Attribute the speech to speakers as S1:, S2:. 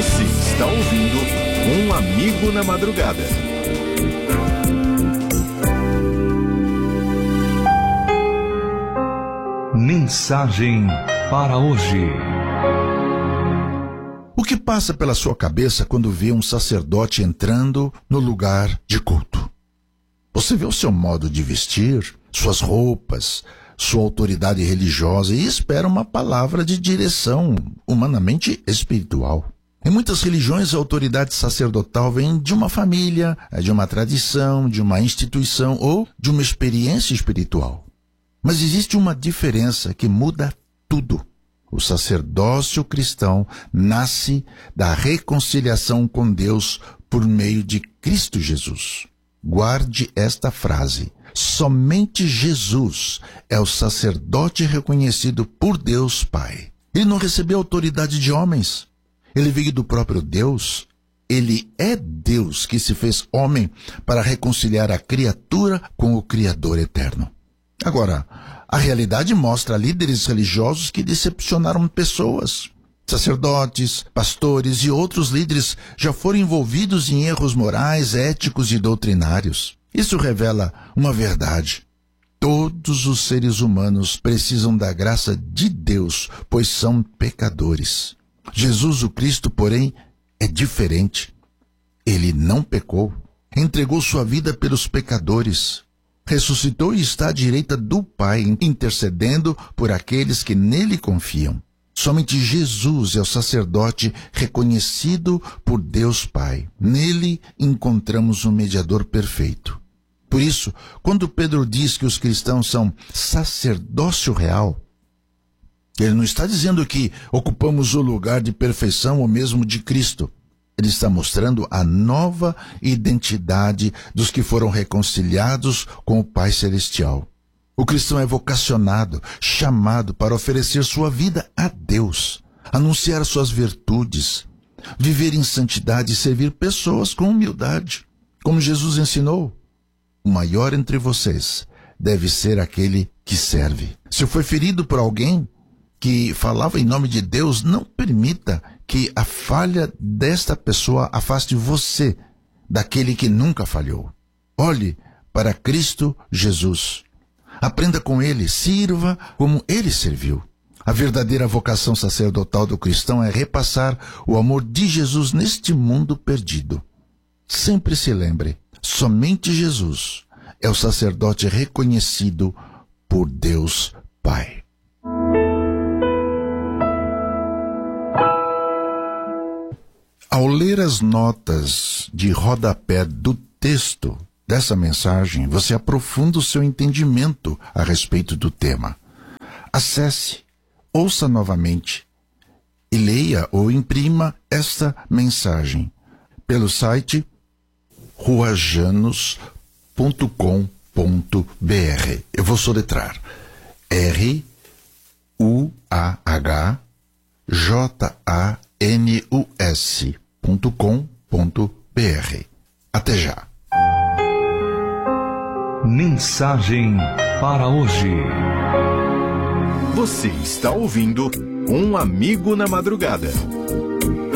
S1: Você está ouvindo Um Amigo na Madrugada.
S2: Mensagem para hoje.
S3: O que passa pela sua cabeça quando vê um sacerdote entrando no lugar de culto? Você vê o seu modo de vestir, suas roupas, sua autoridade religiosa e espera uma palavra de direção humanamente espiritual. Em muitas religiões, a autoridade sacerdotal vem de uma família, de uma tradição, de uma instituição ou de uma experiência espiritual. Mas existe uma diferença que muda tudo. O sacerdócio cristão nasce da reconciliação com Deus por meio de Cristo Jesus. Guarde esta frase. Somente Jesus é o sacerdote reconhecido por Deus Pai. Ele não recebeu autoridade de homens. Ele veio do próprio Deus. Ele é Deus que se fez homem para reconciliar a criatura com o Criador eterno. Agora, a realidade mostra líderes religiosos que decepcionaram pessoas. Sacerdotes, pastores e outros líderes já foram envolvidos em erros morais, éticos e doutrinários. Isso revela uma verdade. Todos os seres humanos precisam da graça de Deus, pois são pecadores. Jesus o Cristo, porém, é diferente. Ele não pecou, entregou sua vida pelos pecadores, ressuscitou e está à direita do Pai, intercedendo por aqueles que nele confiam. Somente Jesus é o sacerdote reconhecido por Deus Pai. Nele encontramos um mediador perfeito. Por isso, quando Pedro diz que os cristãos são sacerdócio real, ele não está dizendo que ocupamos o lugar de perfeição ou mesmo de Cristo. Ele está mostrando a nova identidade dos que foram reconciliados com o Pai Celestial. O cristão é vocacionado, chamado para oferecer sua vida a Deus, anunciar suas virtudes, viver em santidade e servir pessoas com humildade. Como Jesus ensinou, o maior entre vocês deve ser aquele que serve. Se foi ferido por alguém que falava em nome de Deus, não permita que a falha desta pessoa afaste você daquele que nunca falhou. Olhe para Cristo Jesus. Aprenda com ele, sirva como ele serviu. A verdadeira vocação sacerdotal do cristão é repassar o amor de Jesus neste mundo perdido. Sempre se lembre, somente Jesus é o sacerdote reconhecido por Deus Pai. Ao ler as notas de rodapé do texto dessa mensagem, você aprofunda o seu entendimento a respeito do tema. Acesse, ouça novamente e leia ou imprima esta mensagem pelo site ruajanos.com.br. Eu vou soletrar. ruajanus.com.br. Até já.
S2: Mensagem para hoje.
S1: Você está ouvindo Um Amigo na Madrugada.